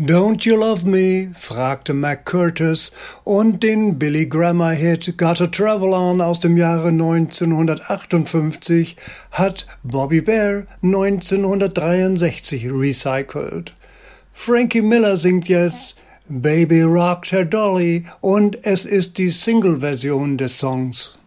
Don't You Love Me? Fragte Mac Curtis und den Billy Grammer-Hit Gotta Travel On aus dem Jahre 1958 hat Bobby Bare 1963 recycelt. Frankie Miller singt jetzt Baby Rocked Her Dolly und es ist die Single-Version des Songs.